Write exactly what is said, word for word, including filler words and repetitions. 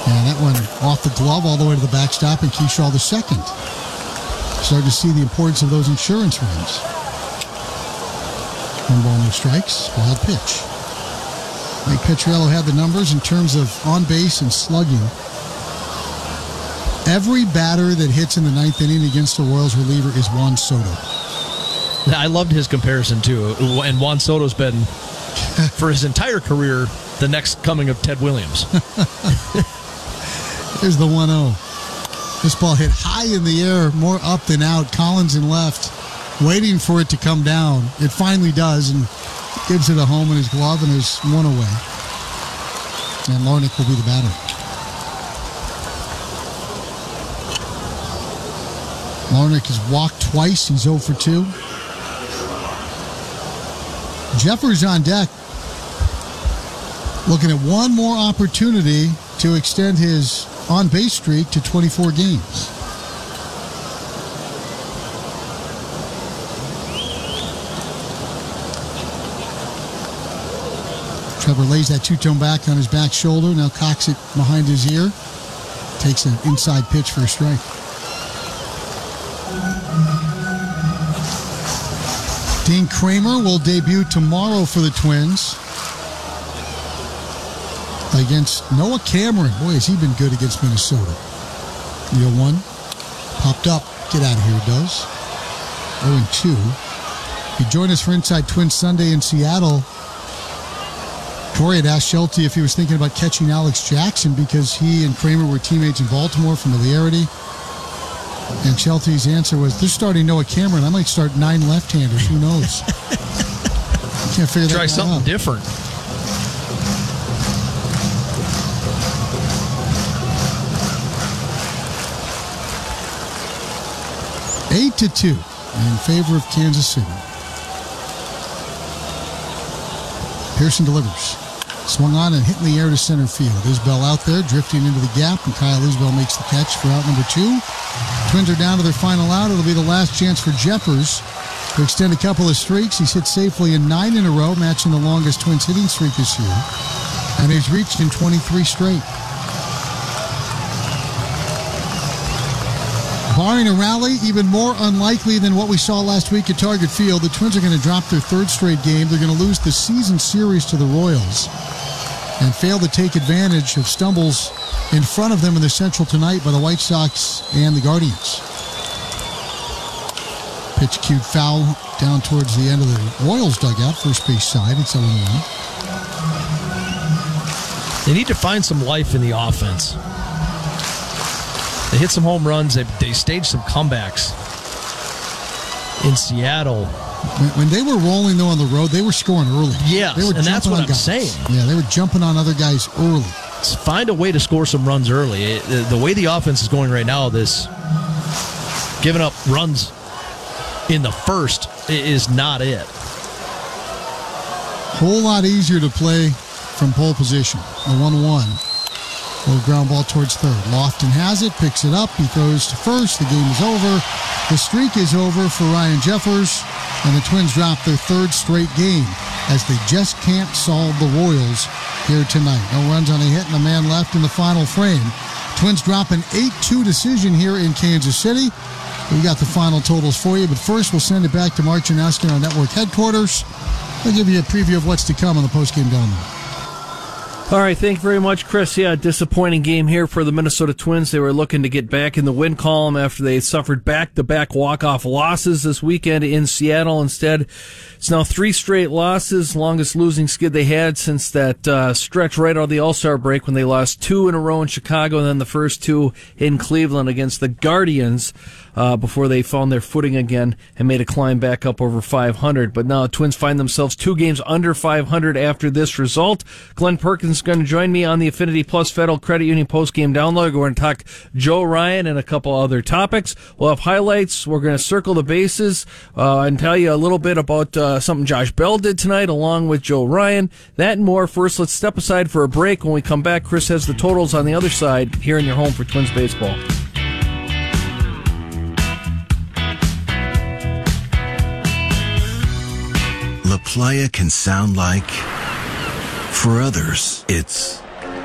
And that one off the glove all the way to the backstop, and Keyshaw the second. Starting to see the importance of those insurance rings. One ball, no strikes. Wild pitch. Mike Petriello had the numbers in terms of on base and slugging. Every batter that hits in the ninth inning against the Royals reliever is Juan Soto. I loved his comparison, too. And Juan Soto's been, for his entire career, the next coming of Ted Williams. Here's the one oh. This ball hit high in the air, more up than out. Collins in left, waiting for it to come down. It finally does, and gives it a home in his glove, and there's one away. And Larnach will be the batter. Larnach has walked twice. He's oh for two. Jeffers on deck, looking at one more opportunity to extend his on-base streak to twenty-four games. Trevor lays that two-tone back on his back shoulder, now cocks it behind his ear. Takes an inside pitch for a strike. Dean Kramer will debut tomorrow for the Twins against Noah Cameron. Boy, has he been good against Minnesota. oh one. Popped up. Get out of here, it does. oh two. You join us for Inside Twins Sunday in Seattle. Corey had asked Schulte if he was thinking about catching Alex Jackson because he and Kramer were teammates in Baltimore, familiarity. And Schulte's answer was, they're starting Noah Cameron. I might start nine left-handers. Who knows? Can't figure that Try something out. different. Eight to two in favor of Kansas City. Pearson delivers. Swung on and hit in the air to center field. Isbell out there, drifting into the gap, and Kyle Isbell makes the catch for out number two. Twins are down to their final out. It'll be the last chance for Jeffers to extend a couple of streaks. He's hit safely in nine in a row, matching the longest Twins hitting streak this year. And he's reached in twenty-three straight. Barring a rally, even more unlikely than what we saw last week at Target Field, the Twins are going to drop their third straight game. They're going to lose the season series to the Royals and fail to take advantage of stumbles in front of them in the Central tonight by the White Sox and the Guardians. Pitch cued foul down towards the end of the Royals dugout, first base side. It's oh one. They need to find some life in the offense. They hit some home runs. They, they staged some comebacks in Seattle. When, when they were rolling, though, on the road, they were scoring early. Yeah, they were and that's what I'm guys. saying. Yeah, they were jumping on other guys early. Find a way to score some runs early. It, the, the way the offense is going right now, this giving up runs in the first is not it. Whole lot easier to play from pole position. The one one. Little ground ball towards third. Lofton has it, picks it up. He throws to first. The game is over. The streak is over for Ryan Jeffers, and the Twins drop their third straight game as they just can't solve the Royals here tonight. No runs on a hit and a man left in the final frame. Twins drop an eight two decision here in Kansas City. We got the final totals for you, but first we'll send it back to Mark Janowski in our network headquarters. I'll give you a preview of what's to come on the postgame download. All right, thank you very much, Chris. Yeah, disappointing game here for the Minnesota Twins. They were looking to get back in the win column after they suffered back-to-back walk-off losses this weekend in Seattle. Instead, it's now three straight losses, longest losing skid they had since that uh, stretch right out of the All-Star break when they lost two in a row in Chicago and then the first two in Cleveland against the Guardians uh, before they found their footing again and made a climb back up over five hundred. But now the Twins find themselves two games under five hundred after this result. Glenn Perkins is going to join me on the Affinity Plus Federal Credit Union postgame download. We're going to talk Joe Ryan and a couple other topics. We'll have highlights. We're going to circle the bases uh, and tell you a little bit about uh, something Josh Bell did tonight along with Joe Ryan. That and more. First, let's step aside for a break. When we come back, Chris has the totals on the other side here in your home for Twins baseball. La Playa can sound like, for others, it's